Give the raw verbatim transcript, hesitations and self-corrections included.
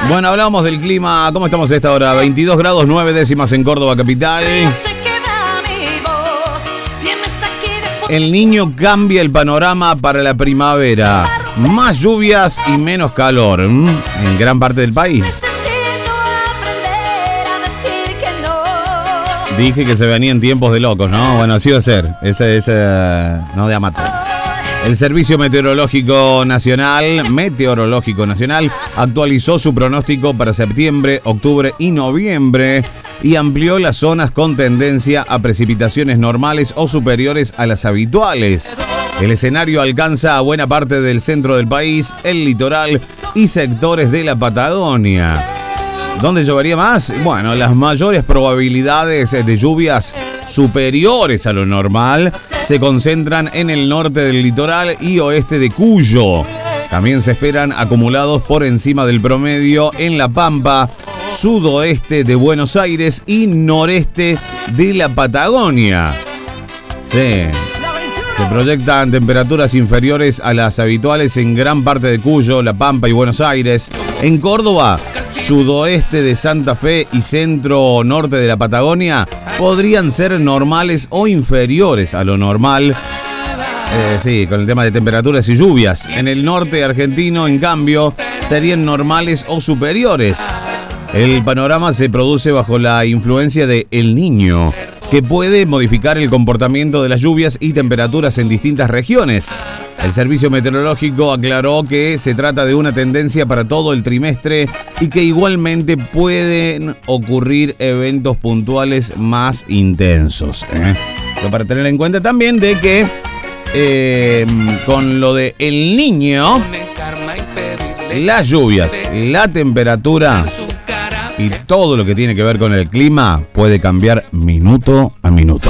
Bueno, hablamos del clima. ¿Cómo estamos a esta hora? veintidós grados nueve décimas en Córdoba capital. El Niño cambia el panorama para la primavera. Más lluvias y menos calor en gran parte del país. Dije que se venían tiempos de locos, ¿no? Bueno, así va a ser. Ese, ese, no de amateur. El Servicio Meteorológico Nacional, Meteorológico Nacional, actualizó su pronóstico para septiembre, octubre y noviembre y amplió las zonas con tendencia a precipitaciones normales o superiores a las habituales. El escenario alcanza a buena parte del centro del país, el litoral y sectores de la Patagonia. ¿Dónde llovería más? Bueno, las mayores probabilidades de lluvias superiores a lo normal se concentran en el norte del litoral y oeste de Cuyo. También se esperan acumulados por encima del promedio en La Pampa, sudoeste de Buenos Aires y noreste de la Patagonia. Sí. Se proyectan temperaturas inferiores a las habituales en gran parte de Cuyo, La Pampa y Buenos Aires. En Córdoba, sudoeste de Santa Fe y centro norte de la Patagonia podrían ser normales o inferiores a lo normal. Eh, sí, con el tema de temperaturas y lluvias. En el norte argentino, en cambio, serían normales o superiores. El panorama se produce bajo la influencia de El Niño, que puede modificar el comportamiento de las lluvias y temperaturas en distintas regiones. El Servicio Meteorológico aclaró que se trata de una tendencia para todo el trimestre y que igualmente pueden ocurrir eventos puntuales más intensos. ¿eh? Pero para tener en cuenta también de que eh, con lo de El Niño, las lluvias, la temperatura y todo lo que tiene que ver con el clima puede cambiar minuto a minuto.